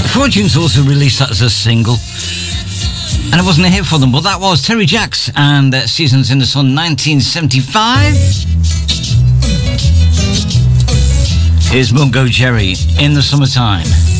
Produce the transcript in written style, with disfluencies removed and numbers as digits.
Fortunes also released that as a single, and it wasn't a hit for them, but that was Terry Jacks and Seasons in the Sun, 1975. Here's Mungo Jerry, In the Summertime.